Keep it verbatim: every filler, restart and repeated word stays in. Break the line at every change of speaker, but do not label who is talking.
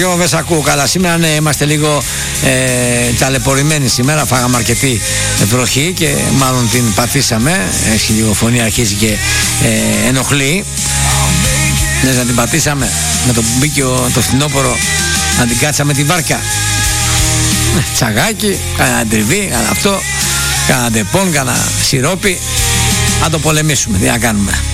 Εγώ δεν σ' ακούω καλά σήμερα, ναι, είμαστε λίγο ε, ταλαιπωρημένοι σήμερα, φάγαμε αρκετή βροχή και μάλλον την πατήσαμε, έχει λίγο φωνή, αρχίζει και ε, ενοχλεί. Λες να την πατήσαμε με το που μπήκε το φθινόπωρο, να την κάτσαμε τη βάρκα. Τσαγάκι, κάνα τριβή, κάνα αυτό, κάνα ντεπών, κάνα σιρόπι, να το πολεμήσουμε, τι να κάνουμε.